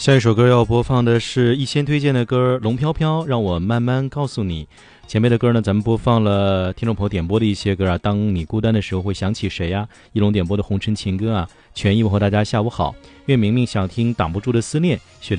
下一首歌要播放的是一先推荐的歌《龙飘飘》，让我慢慢告诉你。前面的歌呢，咱们播放了听众朋友点播的一些歌啊，当你孤单的时候会想起谁啊？一龙点播的红尘情歌啊，全一问候大家下午好。愿明明想听挡不住的思念，雪莲